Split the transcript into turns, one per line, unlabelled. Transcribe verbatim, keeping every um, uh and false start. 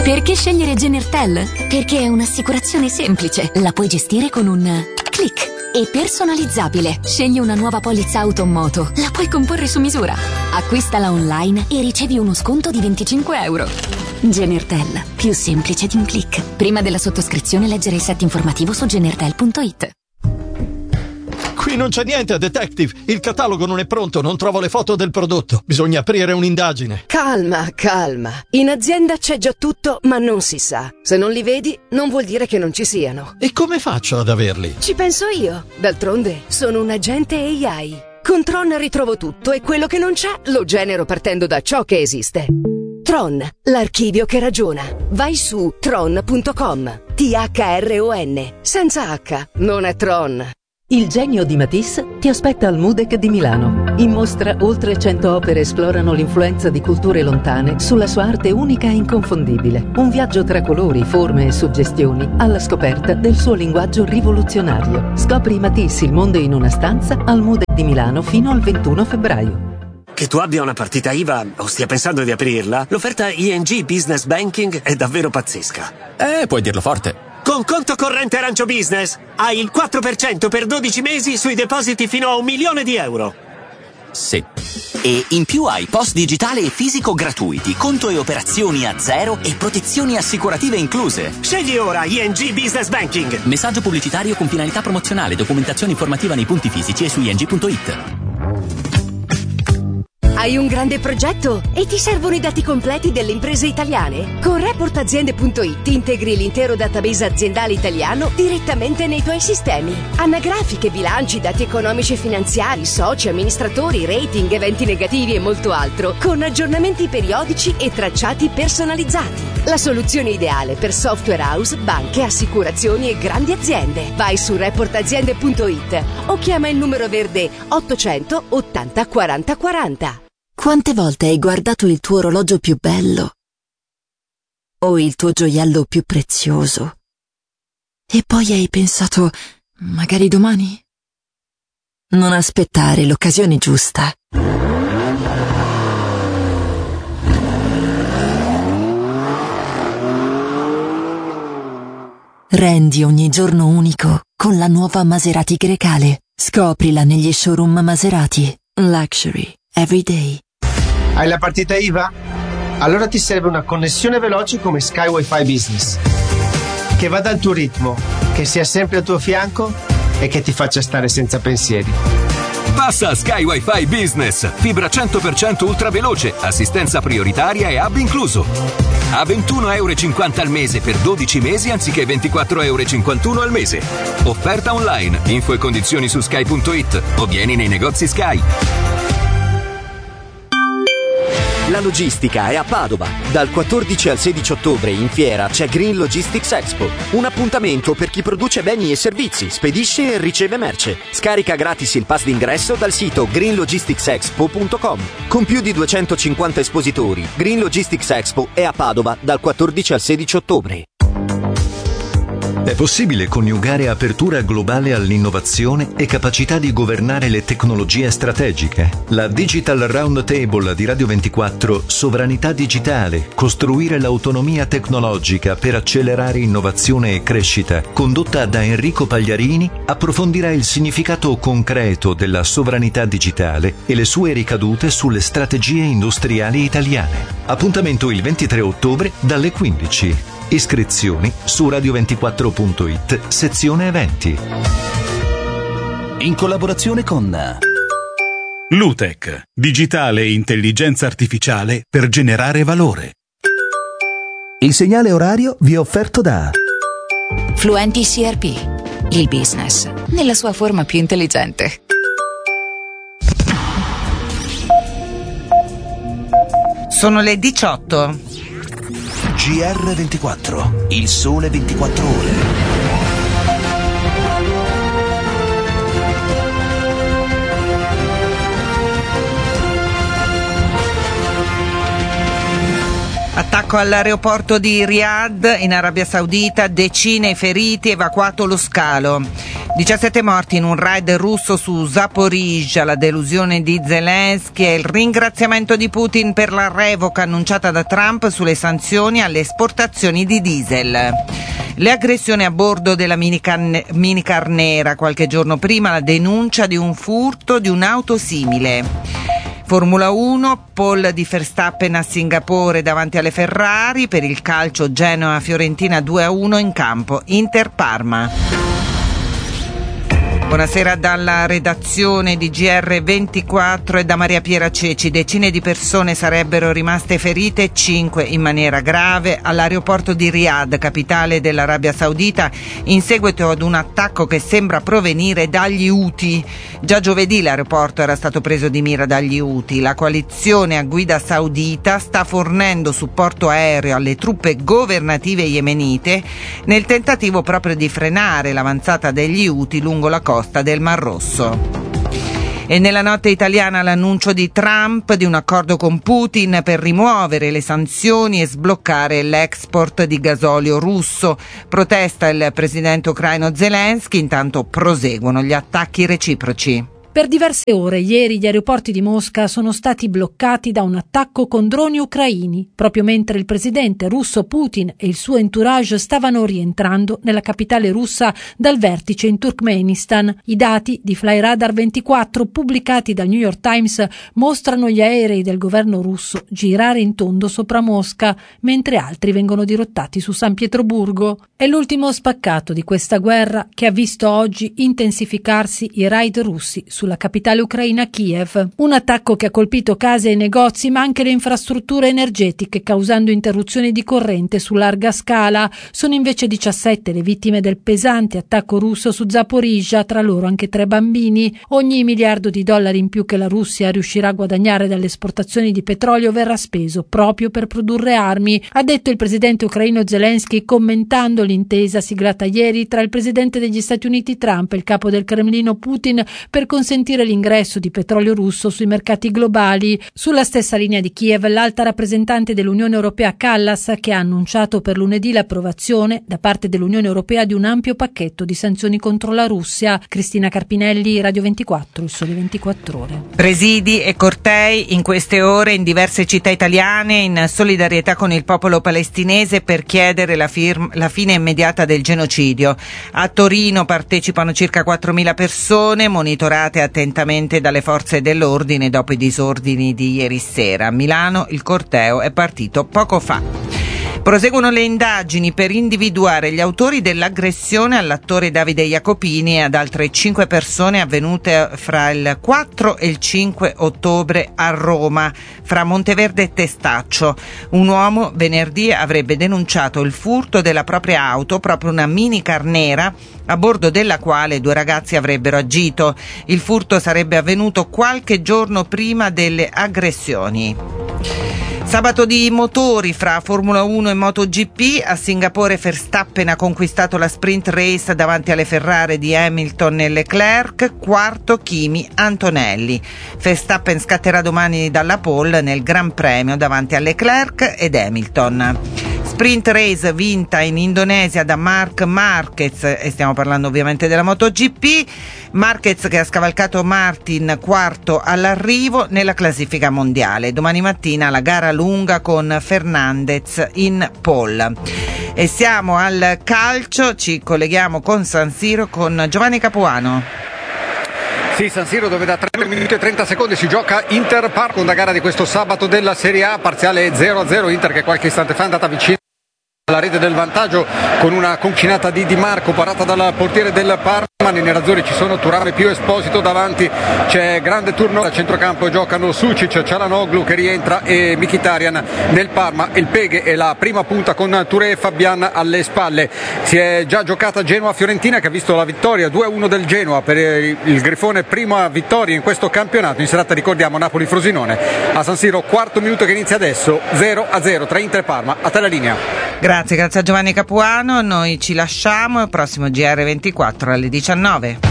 Perché scegliere Genertel? Perché è un'assicurazione semplice. La puoi gestire con un click. E personalizzabile. Scegli una nuova polizza auto o moto. La puoi comporre su misura. Acquistala online e ricevi uno sconto di venticinque euro. Genertel, più semplice di un click. Prima della sottoscrizione leggere il set informativo su genertel punto it.
Qui non c'è niente, detective. Il catalogo non è pronto, non trovo le foto del prodotto. Bisogna aprire un'indagine.
Calma, calma. In azienda c'è già tutto, ma non si sa. Se non li vedi, non vuol dire che non ci siano.
E come faccio ad averli?
Ci penso io. D'altronde, sono un agente A I. Con Tron ritrovo tutto e quello che non c'è lo genero partendo da ciò che esiste. Tron, l'archivio che ragiona. Vai su tron punto com. T H R O N. Senza H. Non è Tron.
Il genio di Matisse ti aspetta al MUDEC di Milano. In mostra oltre cento opere esplorano l'influenza di culture lontane sulla sua arte unica e inconfondibile. Un viaggio tra colori, forme e suggestioni alla scoperta del suo linguaggio rivoluzionario. Scopri Matisse, il mondo in una stanza al MUDEC di Milano fino al ventuno febbraio.
Che tu abbia una partita I V A o stia pensando di aprirla, l'offerta I N G Business Banking è davvero pazzesca.
Eh, puoi dirlo forte.
Con conto corrente Arancio Business hai il quattro per cento per dodici mesi sui depositi fino a un milione di euro.
Sì.
E in più hai post digitale e fisico gratuiti, conto e operazioni a zero e protezioni assicurative incluse.
Scegli ora I N G Business Banking.
Messaggio pubblicitario con finalità promozionale, documentazione informativa nei punti fisici e su i n g punto it.
Hai un grande progetto e ti servono i dati completi delle imprese italiane? Con report aziende punto it integri l'intero database aziendale italiano direttamente nei tuoi sistemi. Anagrafiche, bilanci, dati economici e finanziari, soci, amministratori, rating, eventi negativi e molto altro, con aggiornamenti periodici e tracciati personalizzati. La soluzione ideale per software house, banche, assicurazioni e grandi aziende. Vai su report aziende punto it o chiama il numero verde ottocento ottanta quaranta quaranta.
Quante volte hai guardato il tuo orologio più bello o il tuo gioiello più prezioso e poi hai pensato, magari domani? Non aspettare l'occasione giusta. Rendi ogni giorno unico con la nuova Maserati Grecale. Scoprila negli showroom Maserati. Luxury every day.
Hai la partita I V A? Allora ti serve una connessione veloce come Sky Wi-Fi Business, che vada al tuo ritmo, che sia sempre al tuo fianco e che ti faccia stare senza pensieri.
Passa a Sky Wi-Fi Business, fibra cento per cento ultraveloce, assistenza prioritaria e hub incluso. A ventuno euro e cinquanta al mese per dodici mesi anziché ventiquattro euro e cinquantuno al mese. Offerta online, info e condizioni su sky punto it o vieni nei negozi Sky.
La logistica è a Padova. Dal quattordici al sedici ottobre in fiera c'è Green Logistics Expo. Un appuntamento per chi produce beni e servizi, spedisce e riceve merce. Scarica gratis il pass d'ingresso dal sito green logistics expo punto com. Con più di duecentocinquanta espositori, Green Logistics Expo è a Padova dal quattordici al sedici ottobre.
È possibile coniugare apertura globale all'innovazione e capacità di governare le tecnologie strategiche. La Digital Roundtable di Radio ventiquattro, Sovranità digitale, costruire l'autonomia tecnologica per accelerare innovazione e crescita, condotta da Enrico Pagliarini, approfondirà il significato concreto della sovranità digitale e le sue ricadute sulle strategie industriali italiane. Appuntamento il ventitré ottobre dalle quindici. Iscrizioni su radio ventiquattro punto it, sezione eventi.
In collaborazione con
Lutech, digitale e intelligenza artificiale per generare valore.
Il segnale orario vi è offerto da
Fluenti C R P, il business nella sua forma più intelligente.
Sono le diciotto.
G R ventiquattro, il sole ventiquattro ore.
Attacco all'aeroporto di Riyadh in Arabia Saudita, decine i feriti, evacuato lo scalo. diciassette morti in un raid russo su Zaporizhzhia, la delusione di Zelensky e il ringraziamento di Putin per la revoca annunciata da Trump sulle sanzioni alle esportazioni di diesel. Le aggressioni a bordo della minicar, minicar nera, qualche giorno prima la denuncia di un furto di un'auto simile. Formula uno, pole di Verstappen a Singapore davanti alle Ferrari, per il calcio Genoa-Fiorentina due a uno in campo Inter-Parma. Buonasera dalla redazione di G R ventiquattro e da Maria Piera Ceci. Decine di persone sarebbero rimaste ferite, cinque in maniera grave, all'aeroporto di Riyadh, capitale dell'Arabia Saudita, in seguito ad un attacco che sembra provenire dagli Houthi. Già giovedì l'aeroporto era stato preso di mira dagli Houthi. La coalizione a guida saudita sta fornendo supporto aereo alle truppe governative yemenite nel tentativo proprio di frenare l'avanzata degli Houthi lungo la costa del Mar Rosso. E nella notte italiana l'annuncio di Trump di un accordo con Putin per rimuovere le sanzioni e sbloccare l'export di gasolio russo. Protesta il presidente ucraino Zelensky, intanto proseguono gli attacchi reciproci.
Per diverse ore ieri gli aeroporti di Mosca sono stati bloccati da un attacco con droni ucraini, proprio mentre il presidente russo Putin e il suo entourage stavano rientrando nella capitale russa dal vertice in Turkmenistan. I dati di Flyradar ventiquattro pubblicati dal New York Times mostrano gli aerei del governo russo girare in tondo sopra Mosca, mentre altri vengono dirottati su San Pietroburgo. È l'ultimo spaccato di questa guerra che ha visto oggi intensificarsi i raid russi sulla capitale ucraina Kiev. Un attacco che ha colpito case e negozi ma anche le infrastrutture energetiche, causando interruzioni di corrente su larga scala. Sono invece diciassette le vittime del pesante attacco russo su Zaporizhzhia, tra loro anche tre bambini. Ogni miliardo di dollari in più che la Russia riuscirà a guadagnare dalle esportazioni di petrolio verrà speso proprio per produrre armi, ha detto il presidente ucraino Zelensky commentando l'intesa siglata ieri tra il presidente degli Stati Uniti Trump e il capo del Cremlino Putin per consentire l'ingresso di petrolio russo sui mercati globali. Sulla stessa linea di Kiev l'alta rappresentante dell'Unione Europea Kallas, che ha annunciato per lunedì l'approvazione da parte dell'Unione Europea di un ampio pacchetto di sanzioni contro la Russia. Cristina Carpinelli, Radio ventiquattro, Il Sole ventiquattro Ore.
Presidi e cortei in queste ore in diverse città italiane in solidarietà con il popolo palestinese per chiedere la, firma, la fine immediata del genocidio. A Torino partecipano circa quattromila persone, monitorate attentamente dalle forze dell'ordine dopo i disordini di ieri sera. A Milano il corteo è partito poco fa. Proseguono le indagini per individuare gli autori dell'aggressione all'attore Davide Jacopini e ad altre cinque persone avvenute fra il quattro e il cinque ottobre a Roma, fra Monteverde e Testaccio. Un uomo venerdì avrebbe denunciato il furto della propria auto, proprio una minicar nera, a bordo della quale due ragazzi avrebbero agito. Il furto sarebbe avvenuto qualche giorno prima delle aggressioni. Sabato di motori fra Formula uno e MotoGP. A Singapore Verstappen ha conquistato la sprint race davanti alle Ferrari di Hamilton e Leclerc, quarto Kimi Antonelli. Verstappen scatterà domani dalla pole nel Gran Premio davanti a Leclerc ed Hamilton. Sprint race vinta in Indonesia da Marc Marquez, e stiamo parlando ovviamente della MotoGP. Marquez che ha scavalcato Martin quarto all'arrivo nella classifica mondiale. Domani mattina la gara lunga con Fernandez in pole. E siamo al calcio, ci colleghiamo con San Siro con Giovanni Capuano.
Sì, San Siro dove da tre minuti e trenta secondi si gioca Inter-Parma, seconda gara di questo sabato della Serie A, parziale zero a zero, Inter che qualche istante fa è andata vicino alla rete del vantaggio con una conchinata di Di Marco parata dal portiere del Parma. Nei nerazzurri ci sono Turame più Esposito, davanti c'è grande turno a centrocampo, giocano Sucic, Cialanoglu che rientra e Mkhitaryan. Nel Parma il Peghe è la prima punta con Touré e Fabian alle spalle. Si è già giocata Genoa-Fiorentina che ha visto la vittoria due a uno del Genoa per il Grifone, prima vittoria in questo campionato. In serata ricordiamo Napoli-Frosinone a San Siro, quarto minuto che inizia adesso, zero a zero tra Inter e Parma. A te la linea.
Grazie, grazie a Giovanni Capuano. Noi ci lasciamo, il prossimo G R ventiquattro alle diciannove.